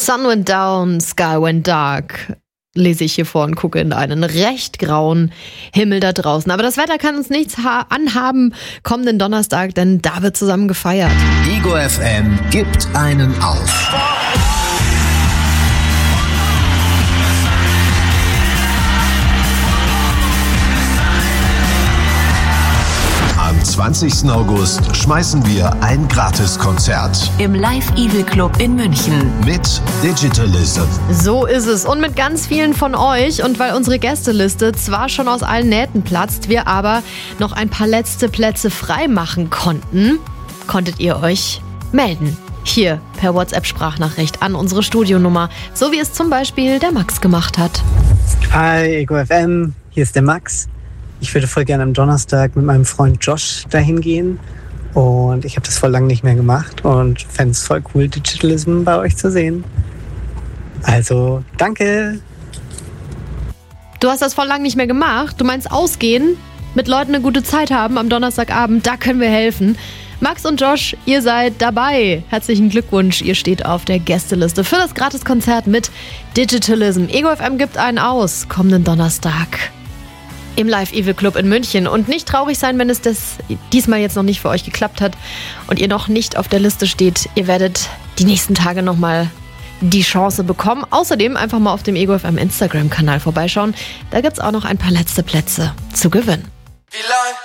Sun went down, sky went dark, lese ich hier vor und gucke in einen recht grauen Himmel da draußen. Aber das Wetter kann uns nichts anhaben kommenden Donnerstag, denn da wird zusammen gefeiert. Ego FM gibt einen auf. Am 20. August schmeißen wir ein Gratiskonzert im Live Evil Club in München mit Digitalism. So ist es und mit ganz vielen von euch. Und weil unsere Gästeliste zwar schon aus allen Nähten platzt, wir aber noch ein paar letzte Plätze frei machen konnten, konntet ihr euch melden. Hier per WhatsApp-Sprachnachricht an unsere Studionummer, so wie es zum Beispiel der Max gemacht hat. Hi Ego FM, hier ist der Max. Ich würde voll gerne am Donnerstag mit meinem Freund Josh dahin gehen und ich habe das voll lange nicht mehr gemacht und fände es voll cool, Digitalism bei euch zu sehen. Also, danke! Du hast das voll lang nicht mehr gemacht. Du meinst ausgehen, mit Leuten eine gute Zeit haben am Donnerstagabend, da können wir helfen. Max und Josh, ihr seid dabei. Herzlichen Glückwunsch, ihr steht auf der Gästeliste für das Gratiskonzert mit Digitalism. Ego FM gibt einen aus, kommenden Donnerstag im Live Evil Club in München. Und nicht traurig sein, wenn es das diesmal jetzt noch nicht für euch geklappt hat und ihr noch nicht auf der Liste steht. Ihr werdet die nächsten Tage nochmal die Chance bekommen. Außerdem einfach mal auf dem Ego FM Instagram-Kanal vorbeischauen. Da gibt es auch noch ein paar letzte Plätze zu gewinnen.